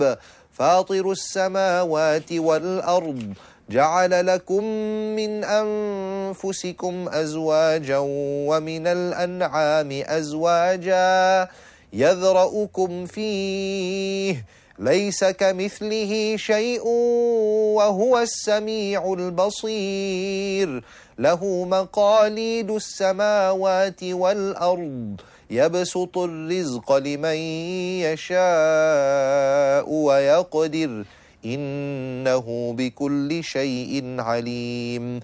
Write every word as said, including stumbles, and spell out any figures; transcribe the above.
فاطر السماوات والأرض جعل لكم من أنفسكم أزواجا ومن الأنعام أزواجا يذرأكم فيه ليس كمثله شيء وهو السميع البصير له مقاليد السماوات والأرض يبسط الرزق لمن يشاء ويقدر إنه بكل شيء عليم.